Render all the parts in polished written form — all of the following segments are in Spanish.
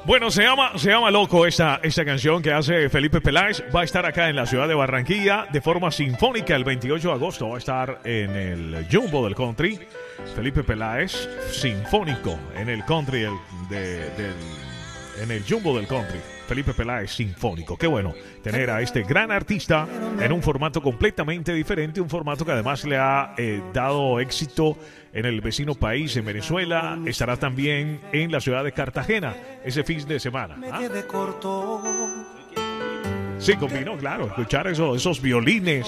Bueno, se llama Loco esta canción que hace Felipe Peláez. Va a estar acá en la ciudad de Barranquilla de forma sinfónica el 28 de agosto. Va a estar en el Jumbo del Country. Felipe Peláez, sinfónico en el country en el Jumbo del Country. Felipe Peláez, sinfónico. Qué bueno tener a este gran artista en un formato completamente diferente, un formato que además le ha dado éxito en el vecino país, en Venezuela. Estará también en la ciudad de Cartagena ese fin de semana. ¿Ah? Sí, combinó, claro, escuchar esos violines.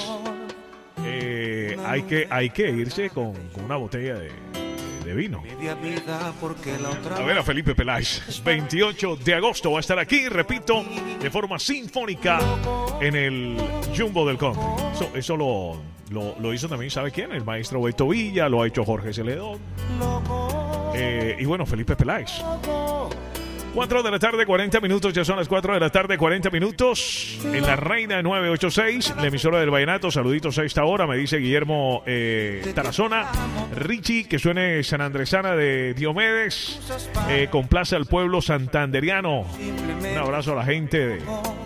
Hay que irse con una botella de vino. A ver a Felipe Peláez. 28 de agosto va a estar aquí, repito, de forma sinfónica en el Jumbo del Country. Eso lo hizo también, ¿sabe quién? El maestro Beto Villa, lo ha hecho Jorge Celedón. Y bueno, Felipe Peláez. 4 de la tarde, 40 minutos, ya son las 4 de la tarde, 40 minutos, en La Reina 986, la emisora del Vallenato. Saluditos a esta hora, me dice Guillermo Tarazona. Richie, que suene San Andresana de Diomedes, complace al pueblo santanderiano. Un abrazo a la gente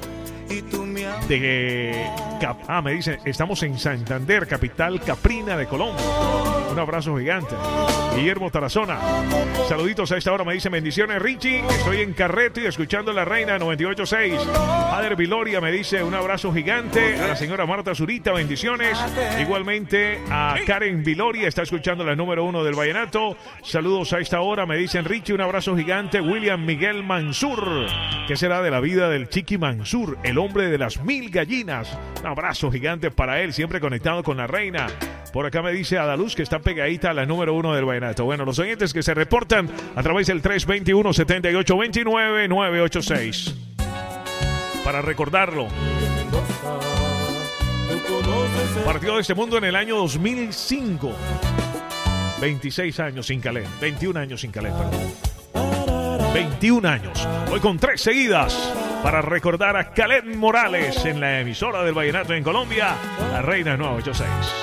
me dicen, estamos en Santander, capital caprina de Colombia. Un abrazo gigante. Guillermo Tarazona. Saluditos a esta hora, me dice bendiciones Richie. Estoy en Carreto y escuchando La Reina 98.6. Ader Viloria me dice un abrazo gigante. A la señora Marta Zurita, bendiciones. Igualmente a Karen Viloria, está escuchando la número 1 del Vallenato. Saludos a esta hora, me dicen Richie, un abrazo gigante. William Miguel Mansur. ¿Qué será de la vida del Chiqui Mansur, el hombre de las 1000 gallinas? Un abrazo gigante para él, siempre conectado con La Reina. Por acá me dice Adaluz que está pegadita a la número 1 del Vallenato. Bueno, los oyentes que se reportan a través del 321-7829-986. Para recordarlo, partió de este mundo en el año 2005. 26 años sin Calén. 21 años sin Calén, perdón. 21 años. Hoy con 3 seguidas para recordar a Calén Morales en la emisora del Vallenato en Colombia, La Reina 986.